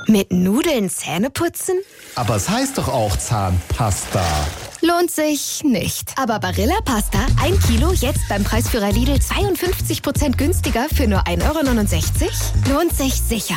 Mit Nudeln Zähne putzen? Aber es heißt doch auch Zahnpasta. Lohnt sich nicht. Aber Barilla Pasta, 1 Kilo, jetzt beim Preisführer Lidl 52% günstiger für nur 1,69 € lohnt sich sicher.